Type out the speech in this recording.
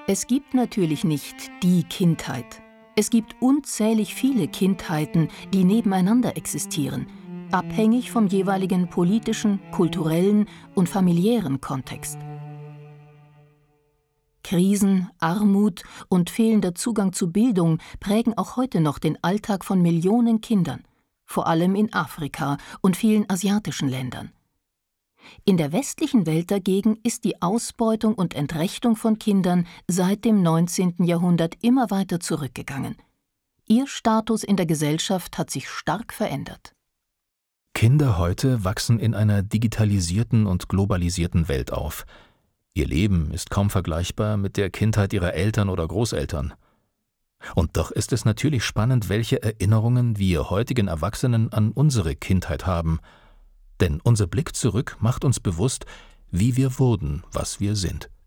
Es gibt natürlich nicht die Kindheit. Es gibt unzählig viele Kindheiten, die nebeneinander existieren, abhängig vom jeweiligen politischen, kulturellen und familiären Kontext. Krisen, Armut und fehlender Zugang zu Bildung prägen auch heute noch den Alltag von Millionen Kindern, vor allem in Afrika und vielen asiatischen Ländern. In der westlichen Welt dagegen ist die Ausbeutung und Entrechtung von Kindern seit dem 19. Jahrhundert immer weiter zurückgegangen. Ihr Status in der Gesellschaft hat sich stark verändert. Kinder heute wachsen in einer digitalisierten und globalisierten Welt auf. Ihr Leben ist kaum vergleichbar mit der Kindheit ihrer Eltern oder Großeltern. Und doch ist es natürlich spannend, welche Erinnerungen wir heutigen Erwachsenen an unsere Kindheit haben. Denn unser Blick zurück macht uns bewusst, wie wir wurden, was wir sind.